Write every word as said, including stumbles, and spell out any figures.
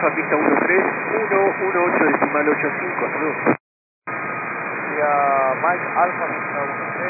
Alfa, pista uno tres uno uno ocho decimal ocho cinco, saludos. Vía Mike Alfa, pista uno tres.